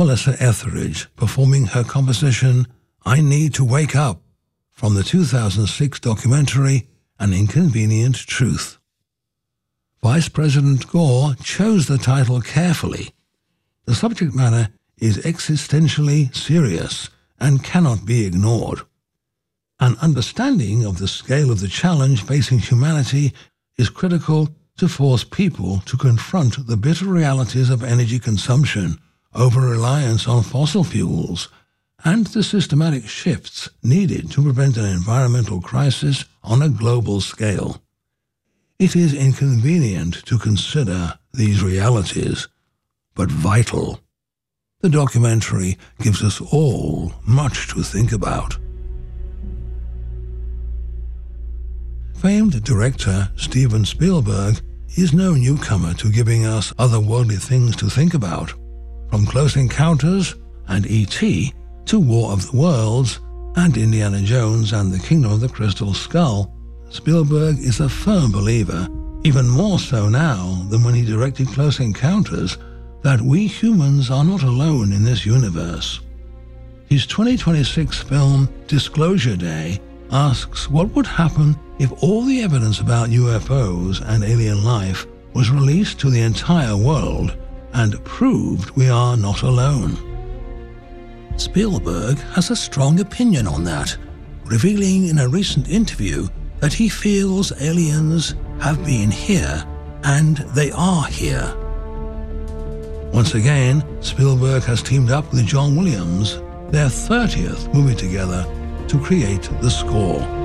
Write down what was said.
Melissa Etheridge performing her composition I Need to Wake Up from the 2006 documentary An Inconvenient Truth. Vice President Gore chose the title carefully. The subject matter is existentially serious and cannot be ignored. An understanding of the scale of the challenge facing humanity is critical to force people to confront the bitter realities of energy consumption, over-reliance on fossil fuels, and the systematic shifts needed to prevent an environmental crisis on a global scale. It is inconvenient to consider these realities, but vital. The documentary gives us all much to think about. Famed director Steven Spielberg is no newcomer to giving us otherworldly things to think about. From Close Encounters and E.T. to War of the Worlds and Indiana Jones and the Kingdom of the Crystal Skull, Spielberg is a firm believer, even more so now than when he directed Close Encounters, that we humans are not alone in this universe. His 2026 film Disclosure Day asks what would happen if all the evidence about UFOs and alien life was released to the entire world and proved we are not alone. Spielberg has a strong opinion on that, revealing in a recent interview that he feels aliens have been here and they are here. Once again, Spielberg has teamed up with John Williams, their 30th movie together, to create the score.